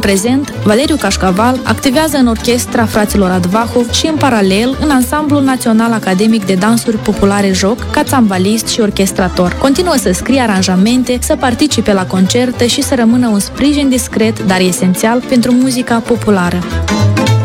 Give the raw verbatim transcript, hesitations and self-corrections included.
prezent, Valeriu Cașcaval activează în orchestra fraților Advahov și, în paralel, în Ansamblul Național Academic de Dansuri Populare Joc, ca țambalist și orchestrator. Continuă să scrie aranjamente, să participe la concerte și să rămână un sprijin discret, dar esențial, pentru muzica populară.